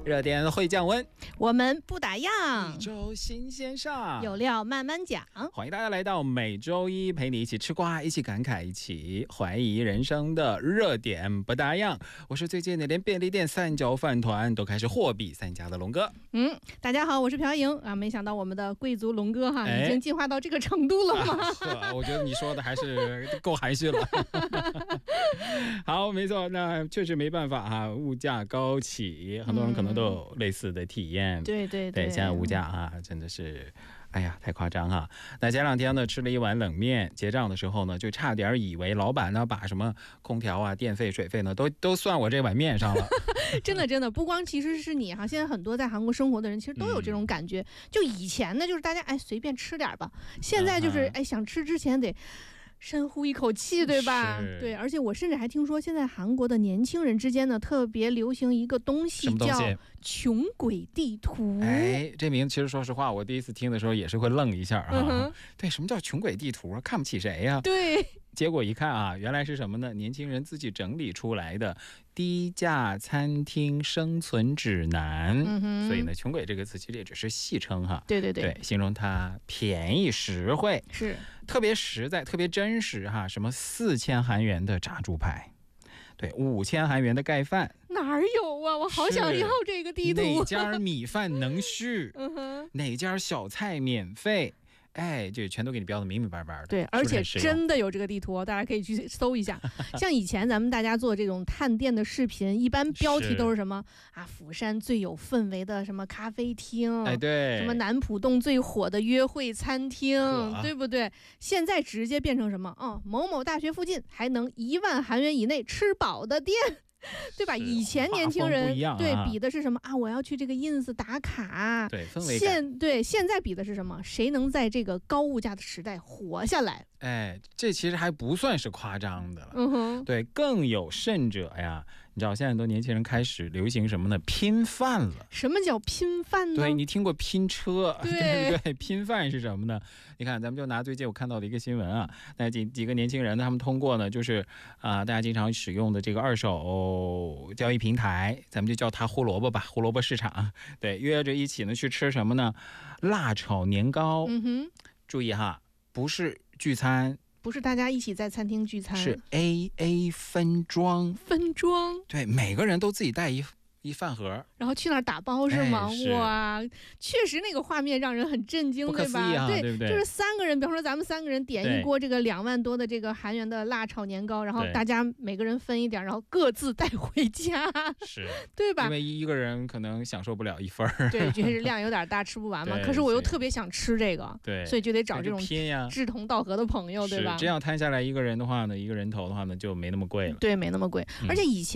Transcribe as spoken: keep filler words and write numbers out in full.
热点会降温， 我们不打烊， 一周新鲜上， 有料慢慢讲。 欢迎大家来到每周一陪你一起吃瓜，一起感慨，一起怀疑人生的热点不打烊。我是最近的连便利店三角饭团都开始货比三家的龙哥。 嗯，大家好，我是朴莹啊。没想到我们的贵族龙哥哈、哎、已经进化到这个程度了吗？ 啊、我觉得你说的还是够含蓄了。好，没错，那确实没办法哈、啊，物价高企，很多人可能都有类似的体验。 嗯、对对 对, 对，现在物价啊，真的是。哎呀，太夸张哈！那前两天呢，吃了一碗冷面，结账的时候呢，就差点以为老板呢把什么空调啊、电费、水费呢，都都算我这碗面上了。 真的真的，不光其实是你哈，现在很多在韩国生活的人其实都有这种感觉。嗯、就以前呢，就是大家哎随便吃点吧，现在就是、嗯、哎想吃之前得深呼一口气，对吧？对，而且我甚至还听说，现在韩国的年轻人之间呢，特别流行一个东西， 什么东西叫穷鬼地图。 哎，这名其实说实话，我第一次听的时候也是会愣一下啊。嗯、对，什么叫穷鬼地图啊？看不起谁呀、啊？ 对。 结果一看啊，原来是什么呢？年轻人自己整理出来的低价餐厅生存指南。嗯、所以呢，穷鬼这个词其实也只是戏称哈。 对对 对, 对，形容它便宜实惠， 是特别实在、特别真实哈。什么四千韩元的炸猪排，对，五千韩元的盖饭， 哪儿有啊？我好想要这个地图。 哪家米饭能续？嗯哼，哪家小菜免费？哎，这全都给你标的明明白白的。 对，而且真的有这个地图，大家可以去搜一下。像以前咱们大家做这种探店的视频，一般标题都是什么啊？釜山最有氛围的什么咖啡厅， 哎，对， 什么南浦洞最火的约会餐厅，对不对？现在直接变成什么？嗯，某某大学附近还能一万韩元以内吃饱的店。对吧？以前年轻人、啊、对比的是什么啊？我要去这个 ins 打卡， 对氛围感。 现对现在比的是什么？谁能在这个高物价的时代活下来？ 哎，这其实还不算是夸张的了。 嗯哼， 对，更有甚者呀，你知道现在很多年轻人开始流行什么呢？拼饭了。 什么叫拼饭呢？ 对，你听过拼车？ 对对对，拼饭是什么呢？你看，咱们就拿最近我看到的一个新闻啊，那几几个年轻人呢，他们通过呢，就是啊、呃，大家经常使用的这个二手交易平台，咱们就叫它胡萝卜吧，胡萝卜市场。对，约着一起呢去吃什么呢？辣炒年糕。嗯哼，注意哈，不是聚餐， 不是大家一起在餐厅聚餐， 是 A A 分装。 分装， 对，每个人都自己带一一饭盒， 然后去那儿打包是吗？ 哎、是哇，确实那个画面让人很震惊， 不可思议啊， 对吧？ 对不对？ 就是三个人，比方说咱们三个人点一锅这个两万多的这个韩元的辣炒年糕，然后大家每个人分一点，然后各自带回家， 是， 对吧？ 因为一个人可能享受不了一份儿， 对，就是量有点大，吃不完嘛。可是我又特别想吃这个， 对， 所以就得找这种拼呀， 志同道合的朋友，对吧？ 这样摊下来，一个人的话呢，一个人头的话呢，就没那么贵了， 对，没那么贵，嗯、而且以前。